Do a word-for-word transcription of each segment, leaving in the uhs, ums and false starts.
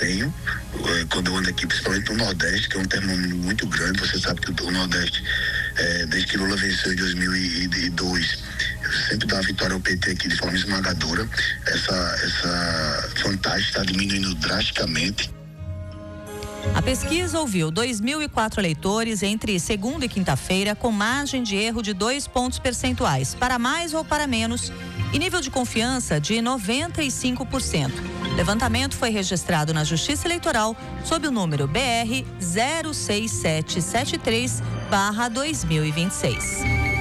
tenho quando eu ando aqui, principalmente no Nordeste, que é um termômetro muito grande. Você sabe que o Nordeste, é, desde que Lula venceu em dois mil e dois, sempre dá uma vitória ao P T aqui de forma esmagadora. Essa, essa vantagem está diminuindo drasticamente. A pesquisa ouviu dois mil e quatro eleitores entre segunda e quinta-feira, com margem de erro de dois pontos percentuais, para mais ou para menos, e nível de confiança de noventa e cinco por cento. O levantamento foi registrado na Justiça Eleitoral sob o número B R zero seis sete sete três barra dois mil e vinte e seis.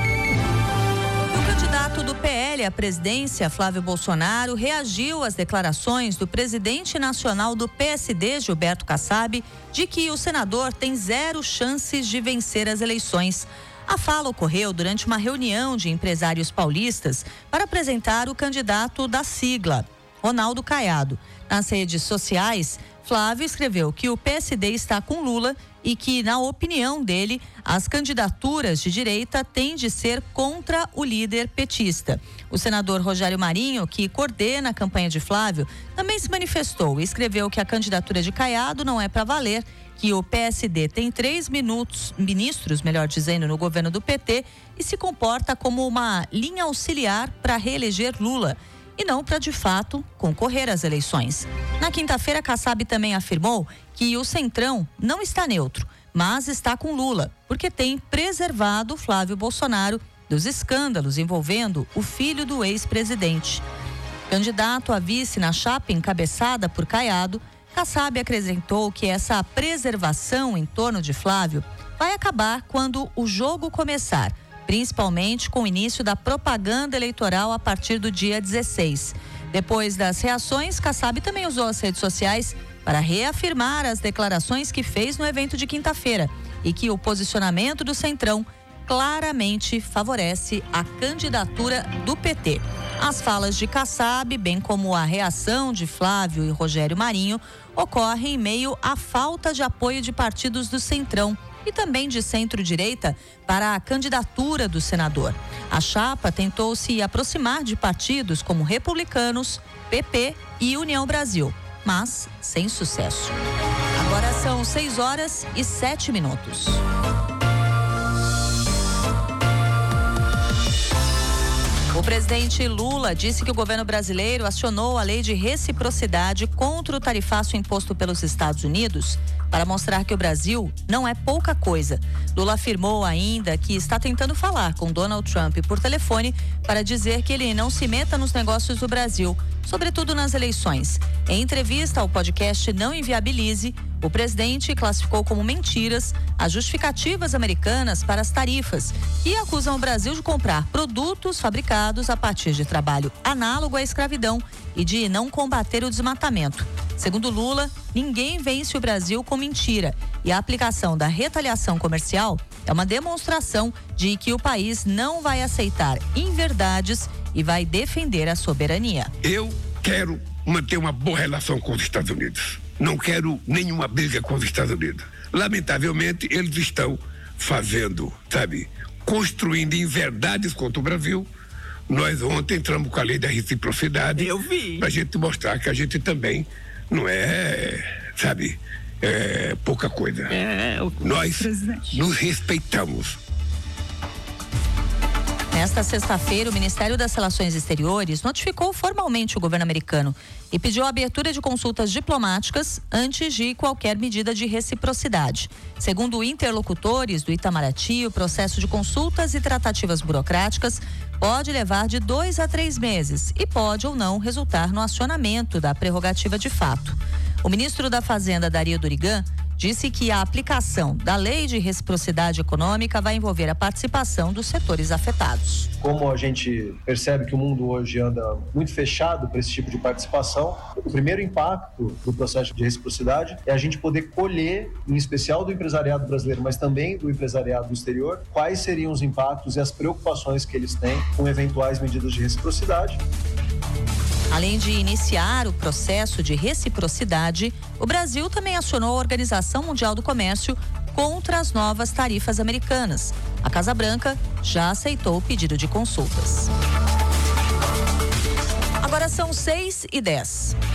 O candidato do P L à presidência, Flávio Bolsonaro, reagiu às declarações do presidente nacional do P S D, Gilberto Kassab, de que o senador tem zero chances de vencer as eleições. A fala ocorreu durante uma reunião de empresários paulistas para apresentar o candidato da sigla, Ronaldo Caiado. Nas redes sociais, Flávio escreveu que o P S D está com Lula e que, na opinião dele, as candidaturas de direita têm de ser contra o líder petista. O senador Rogério Marinho, que coordena a campanha de Flávio, também se manifestou e escreveu que a candidatura de Caiado não é para valer, que o P S D tem três minutos, ministros, melhor dizendo, no governo do P T e se comporta como uma linha auxiliar para reeleger Lula e não para, de fato, concorrer às eleições. Na quinta-feira, Kassab também afirmou que o Centrão não está neutro, mas está com Lula, porque tem preservado Flávio Bolsonaro dos escândalos envolvendo o filho do ex-presidente. Candidato a vice na chapa encabeçada por Caiado, Kassab acrescentou que essa preservação em torno de Flávio vai acabar quando o jogo começar, principalmente com o início da propaganda eleitoral a partir do dia dezesseis. Depois das reações, Kassab também usou as redes sociais para reafirmar as declarações que fez no evento de quinta-feira e que o posicionamento do Centrão claramente favorece a candidatura do P T. As falas de Kassab, bem como a reação de Flávio e Rogério Marinho, ocorrem em meio à falta de apoio de partidos do Centrão e também de centro-direita para a candidatura do senador. A chapa tentou se aproximar de partidos como Republicanos, P P e União Brasil, mas sem sucesso. Agora são seis horas e sete minutos. O presidente Lula disse que o governo brasileiro acionou a lei de reciprocidade contra o tarifaço imposto pelos Estados Unidos para mostrar que o Brasil não é pouca coisa. Lula afirmou ainda que está tentando falar com Donald Trump por telefone para dizer que ele não se meta nos negócios do Brasil, sobretudo nas eleições. Em entrevista ao podcast Não Inviabilize, o presidente classificou como mentiras as justificativas americanas para as tarifas, que acusam o Brasil de comprar produtos fabricados a partir de trabalho análogo à escravidão e de não combater o desmatamento. Segundo Lula, ninguém vence o Brasil com mentira e a aplicação da retaliação comercial é uma demonstração de que o país não vai aceitar inverdades e vai defender a soberania. Eu quero manter uma boa relação com os Estados Unidos. Não quero nenhuma briga com os Estados Unidos. Lamentavelmente, eles estão fazendo, sabe, construindo inverdades contra o Brasil. Nós ontem entramos com a lei da reciprocidade. Eu vi. Pra gente mostrar que a gente também não é, sabe, é pouca coisa. É, o Nós presidente. nos respeitamos. Nesta sexta-feira, o Ministério das Relações Exteriores notificou formalmente o governo americano e pediu a abertura de consultas diplomáticas antes de qualquer medida de reciprocidade. Segundo interlocutores do Itamaraty, o processo de consultas e tratativas burocráticas pode levar de dois a três meses e pode ou não resultar no acionamento da prerrogativa de fato. O ministro da Fazenda, Dario Durigan, disse que a aplicação da lei de reciprocidade econômica vai envolver a participação dos setores afetados. Como a gente percebe que o mundo hoje anda muito fechado para esse tipo de participação, o primeiro impacto do processo de reciprocidade é a gente poder colher, em especial do empresariado brasileiro, mas também do empresariado do exterior, quais seriam os impactos e as preocupações que eles têm com eventuais medidas de reciprocidade. Além de iniciar o processo de reciprocidade, o Brasil também acionou a Organização Mundial do Comércio contra as novas tarifas americanas. A Casa Branca já aceitou o pedido de consultas. Agora são seis e dez.